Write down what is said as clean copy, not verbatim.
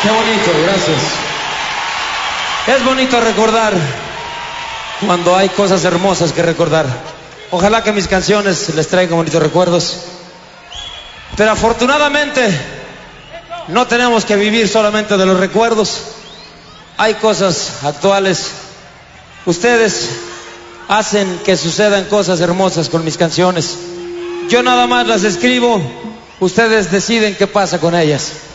Qué bonito, gracias. Es bonito recordar cuando hay cosas hermosas que recordar. Ojalá que mis canciones les traigan bonitos recuerdos. Pero afortunadamente no tenemos que vivir solamente de los recuerdos. Hay cosas actuales. Ustedes hacen que sucedan cosas hermosas con mis canciones. Yo nada más las escribo, ustedes deciden qué pasa con ellas.